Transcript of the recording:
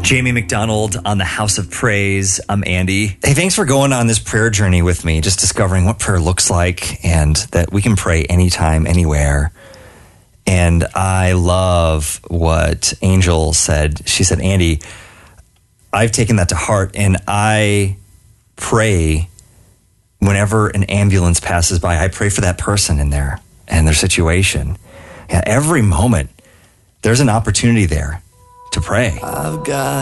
Jamie McDonald on the House of Praise. I'm Andy. Hey, thanks for going on this prayer journey with me, just discovering what prayer looks like and that we can pray anytime, anywhere. And I love what Angel said. She said, Andy, I've taken that to heart, and I pray whenever an ambulance passes by. I pray for that person in there and their situation. Yeah, every moment, there's an opportunity there to pray. I've got